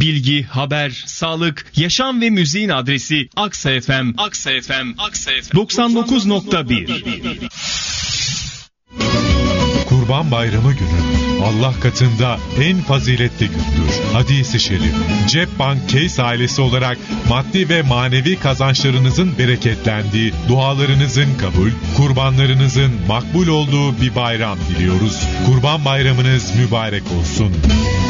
Bilgi, haber, sağlık, yaşam ve müziğin adresi Aksa FM. Aksa FM. Aksa FM 99.1. Kurban Bayramı günü Allah katında en faziletli gündür. Hadis-i şerif. Cep Bank Case ailesi olarak maddi ve manevi kazançlarınızın bereketlendiği, dualarınızın kabul, kurbanlarınızın makbul olduğu bir bayram diliyoruz. Kurban Bayramınız mübarek olsun.